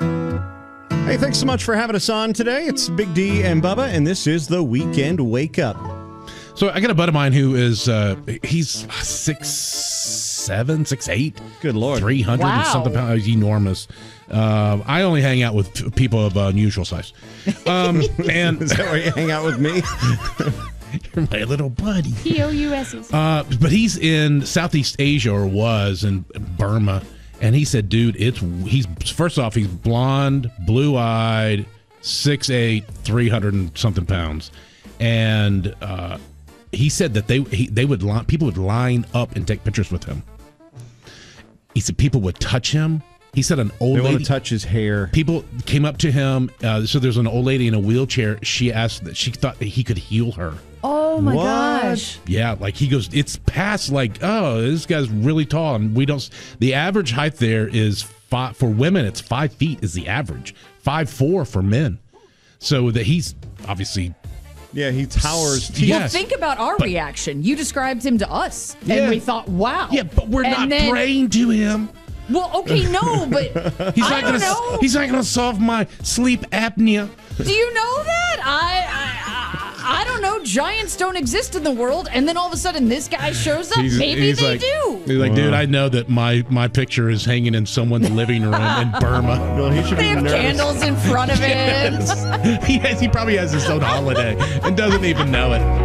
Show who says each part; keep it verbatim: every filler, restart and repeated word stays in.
Speaker 1: Hey, thanks so much for having us on today. It's Big D and Bubba, and this is the Weekend Wake Up.
Speaker 2: So I got a buddy of mine who is, uh, he's six, seven, six, eight.
Speaker 1: Good Lord.
Speaker 2: three hundred
Speaker 3: Wow.
Speaker 2: and something pounds. He's enormous. Uh, I only hang out with p- people of uh, unusual size. Um, and
Speaker 1: Is that why you hang out with me?
Speaker 2: You're my little buddy.
Speaker 3: P O U S's.
Speaker 2: Uh, but he's in Southeast Asia, or was in Burma, and he said, "Dude, it's he's first off, he's blonde, blue-eyed, six eight, three hundred and something pounds," and uh, he said that they he, they would line, people would line up and take pictures with him. He said people would touch him. He said an old
Speaker 1: They
Speaker 2: lady.
Speaker 1: want to touch his hair.
Speaker 2: People came up to him. Uh, so there's an old lady in a wheelchair. She asked that she thought that he could heal her.
Speaker 3: Oh my
Speaker 1: What?
Speaker 3: gosh.
Speaker 2: Yeah, like he goes, it's past like, oh, this guy's really tall, and we don't. The average height there is five for women. It's five feet is the average, five four for men. So that he's obviously.
Speaker 1: Yeah, he towers.
Speaker 2: Yeah.
Speaker 3: Well,
Speaker 2: Yes.
Speaker 3: think about our
Speaker 2: But-
Speaker 3: reaction. You described him to us,
Speaker 2: Yeah.
Speaker 3: and we thought, wow.
Speaker 2: Yeah, but we're
Speaker 3: And
Speaker 2: not
Speaker 3: then-
Speaker 2: praying to him.
Speaker 3: Well, okay, no, but
Speaker 2: He's
Speaker 3: I
Speaker 2: not
Speaker 3: don't
Speaker 2: gonna.
Speaker 3: know.
Speaker 2: He's not gonna solve my sleep apnea.
Speaker 3: Do you know that? I, I, I, I don't know. Giants don't exist in the world, and then all of a sudden this guy shows up.
Speaker 2: He's-
Speaker 3: Maybe
Speaker 2: he's
Speaker 3: they
Speaker 2: like-
Speaker 3: do.
Speaker 2: He's like, dude, I know that my my picture is hanging in someone's living room in Burma.
Speaker 1: Well, he should
Speaker 3: They
Speaker 1: be
Speaker 3: have
Speaker 1: nervous.
Speaker 3: candles in front of it.
Speaker 2: He has. He probably has his own holiday and doesn't even know it.